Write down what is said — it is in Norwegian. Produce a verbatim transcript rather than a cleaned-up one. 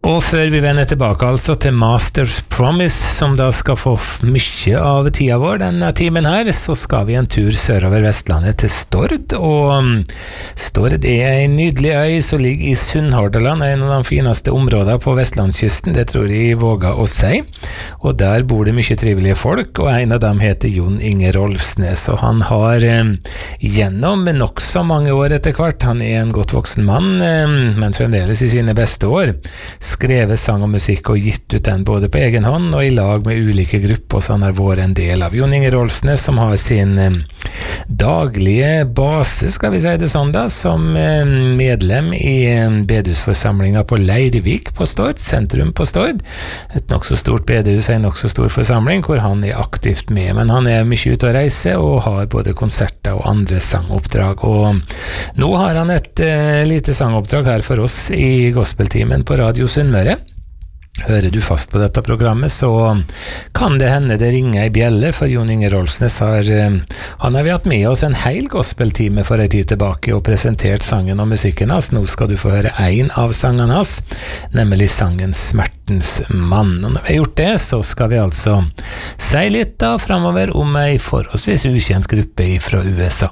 Og før vi vender tilbake altså til Masters Promise, som da skal få mye av tida vår denne timen her, så skal vi en tur sørover Vestlandet til Stord, og Stord er en nydelig øy som ligger i Sunnhordland, en av de fineste områdene på Vestlandskysten, det tror jeg våger å si, og der bor det mye trivelige folk, og en av dem heter Jon Inge Rolfsnes, og han har eh, gjennom nok så mange år etter hvert, han er en godt voksen mann, eh, men fremdeles i sine beste år, skrevet sang og musikk og gitt ut den både på egen hånd og i lag med ulike grupper som han har vært en del av. Jon Inge Rolfsnes som har sin eh, daglige base, skal vi si det sånn da, som eh, medlem i eh, bedehusforsamlinga på Leirvik på Stord, sentrum på Stord. Et nok så stort bedehus, en nok så stor forsamling hvor han er aktivt med, men han er mye ute å reise og har både konserter og andre sangoppdrag, og nå har han et eh, lite sangoppdrag her for oss i gospeltimen på Radio Sunnmøre. Hører du fast på dette programmet, så kan det hende det ringer i bjelle, for Jon Inge Rolfsnes har, han har vi hatt med oss en hel gospeltime for en tid tilbake og presentert sangen og musikken hans. Nå skal du få høre en av sangene hans, nemlig sangen Smertens mann. Og når vi har gjort det, så skal vi altså si litt da fremover om en forholdsvis ukjent gruppe fra U S A.